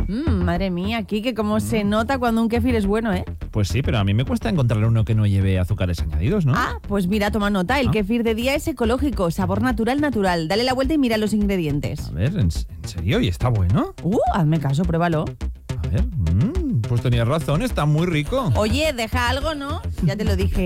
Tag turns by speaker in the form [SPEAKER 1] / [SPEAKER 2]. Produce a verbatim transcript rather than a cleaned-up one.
[SPEAKER 1] Mm, madre mía, Kike, cómo mm. se nota cuando un kéfir es bueno, ¿eh?
[SPEAKER 2] Pues sí, pero a mí me cuesta encontrar uno que no lleve azúcares añadidos, ¿no?
[SPEAKER 1] Ah, pues mira, toma nota. El ah. kéfir de día es ecológico, sabor natural, natural. Dale la vuelta y mira los ingredientes.
[SPEAKER 2] A ver, ¿en, en serio? ¿Y está bueno?
[SPEAKER 1] Uh, hazme caso, pruébalo.
[SPEAKER 2] A ver, mmm, pues tenías razón, está muy rico.
[SPEAKER 1] Oye, deja algo, ¿no? Ya te lo dije.